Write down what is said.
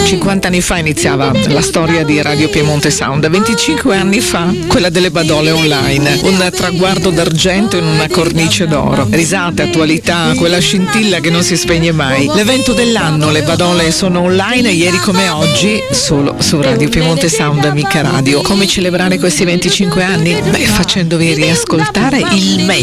50 anni fa iniziava la storia di Radio Piemonte Sound, 25 anni fa quella delle Badole Online, un traguardo d'argento in una cornice d'oro, risate, attualità, quella scintilla che non si spegne mai. L'evento dell'anno, le Badole sono online ieri come oggi, solo su Radio Piemonte Sound, Amica Radio. Come celebrare questi 25 anni? Beh, facendovi riascoltare il meglio